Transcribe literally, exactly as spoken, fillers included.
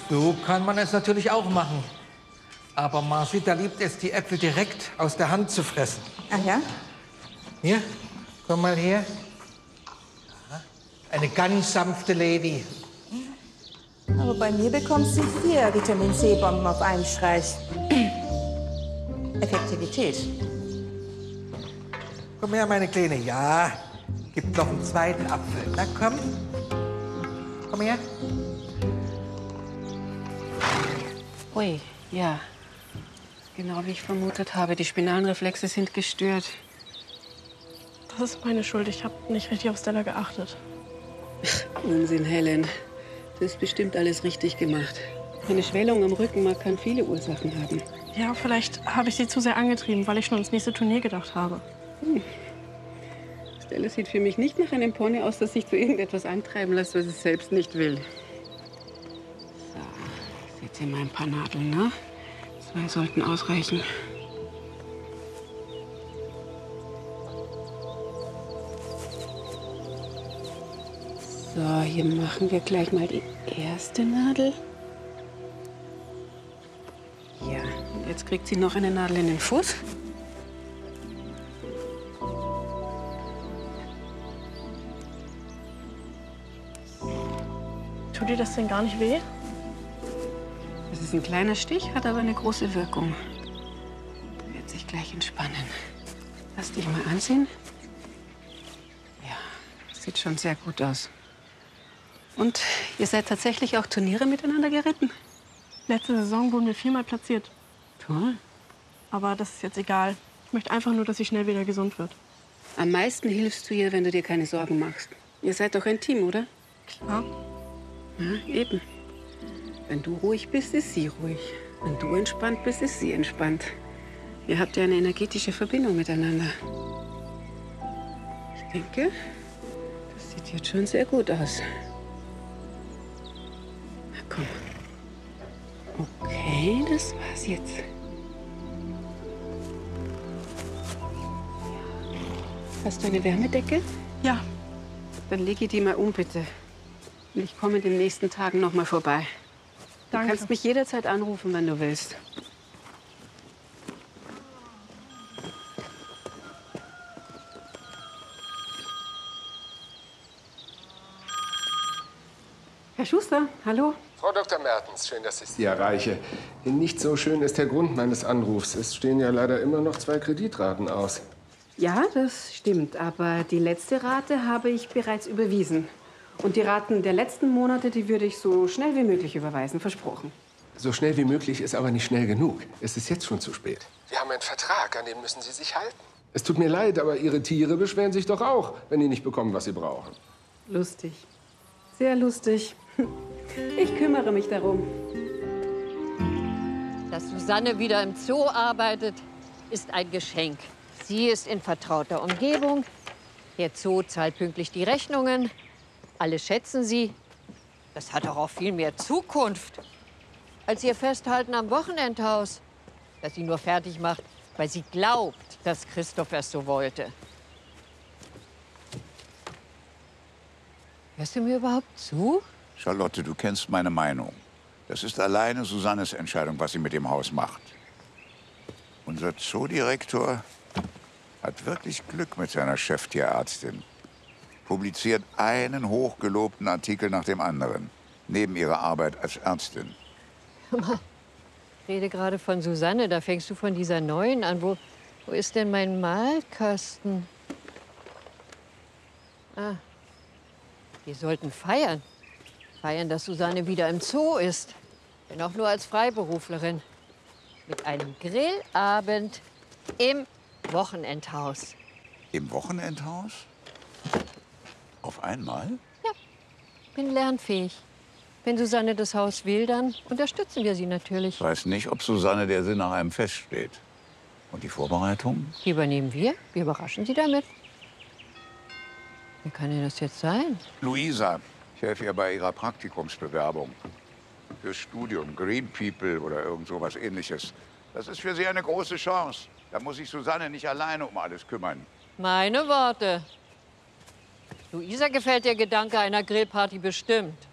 So kann man es natürlich auch machen. Aber Marcita liebt es, die Äpfel direkt aus der Hand zu fressen. Ach ja? Hier, komm mal her. Eine ganz sanfte Lady. Aber bei mir bekommst du vier Vitamin C-Bomben auf einen Streich. Effektivität. Komm her, meine Kleine. Ja, gibt noch einen zweiten Apfel. Na komm. Komm her. Ui, ja. Genau wie ich vermutet habe. Die spinalen Reflexe sind gestört. Das ist meine Schuld. Ich habe nicht richtig auf Stella geachtet. Unsinn, Helen. Du hast bestimmt alles richtig gemacht. Eine Schwellung am Rückenmark kann viele Ursachen haben. Ja, vielleicht habe ich sie zu sehr angetrieben, weil ich schon ins nächste Turnier gedacht habe. Hm. Stella sieht für mich nicht nach einem Pony aus, das sich zu irgendetwas antreiben lässt, was es selbst nicht will. So, ich setze hier mal ein paar Nadeln, ne? Zwei sollten ausreichen. So, hier machen wir gleich mal die erste Nadel. Ja, und jetzt kriegt sie noch eine Nadel in den Fuß. Tut dir das denn gar nicht weh? Das ist ein kleiner Stich, hat aber eine große Wirkung. Wird sich gleich entspannen. Lass dich mal ansehen. Ja, sieht schon sehr gut aus. Und ihr seid tatsächlich auch Turniere miteinander geritten? Letzte Saison wurden wir viermal platziert. Toll. Aber das ist jetzt egal. Ich möchte einfach nur, dass sie schnell wieder gesund wird. Am meisten hilfst du ihr, wenn du dir keine Sorgen machst. Ihr seid doch ein Team, oder? Klar. Ja, eben. Wenn du ruhig bist, ist sie ruhig. Wenn du entspannt bist, ist sie entspannt. Ihr habt ja eine energetische Verbindung miteinander. Ich denke, das sieht jetzt schon sehr gut aus. Na komm. Okay, das war's jetzt. Hast du eine Wärmedecke? Ja. Dann lege die mal um, bitte. Und ich komme in den nächsten Tagen noch mal vorbei. Du Danke. kannst mich jederzeit anrufen, wenn du willst. Herr Schuster, hallo. Frau Doktor Mertens, schön, dass ich Sie erreiche. Nicht so schön ist der Grund meines Anrufs. Es stehen ja leider immer noch zwei Kreditraten aus. Ja, das stimmt. Aber die letzte Rate habe ich bereits überwiesen. Und die Raten der letzten Monate, die würde ich so schnell wie möglich überweisen, versprochen. So schnell wie möglich ist aber nicht schnell genug. Es ist jetzt schon zu spät. Wir haben einen Vertrag, an den müssen Sie sich halten. Es tut mir leid, aber Ihre Tiere beschweren sich doch auch, wenn die nicht bekommen, was sie brauchen. Lustig. Sehr lustig. Ich kümmere mich darum. Dass Susanne wieder im Zoo arbeitet, ist ein Geschenk. Sie ist in vertrauter Umgebung. Der Zoo zahlt pünktlich die Rechnungen. Alle schätzen sie. Das hat doch auch viel mehr Zukunft als ihr Festhalten am Wochenendhaus, das sie nur fertig macht, weil sie glaubt, dass Christoph es so wollte. Hörst du mir überhaupt zu? Charlotte, du kennst meine Meinung. Das ist alleine Susannes Entscheidung, was sie mit dem Haus macht. Unser Zoodirektor hat wirklich Glück mit seiner Cheftierärztin. Publiziert einen hochgelobten Artikel nach dem anderen, neben ihrer Arbeit als Ärztin. Ich rede gerade von Susanne, da fängst du von dieser neuen an. Wo, wo ist denn mein Malkasten? Ah, wir sollten feiern. Feiern, dass Susanne wieder im Zoo ist. Wenn auch nur als Freiberuflerin. Mit einem Grillabend im Wochenendhaus. Im Wochenendhaus? Auf einmal? Ja, bin lernfähig. Wenn Susanne das Haus will, dann unterstützen wir sie natürlich. Ich weiß nicht, ob Susanne der Sinn nach einem Fest steht. Und die Vorbereitung? Die übernehmen wir. Wir überraschen sie damit. Wie kann denn das jetzt sein? Luisa, ich helfe ihr bei ihrer Praktikumsbewerbung. Fürs Studium, Green People oder irgend sowas Ähnliches. Das ist für sie eine große Chance. Da muss sich Susanne nicht alleine um alles kümmern. Meine Worte. Luisa gefällt der Gedanke einer Grillparty bestimmt.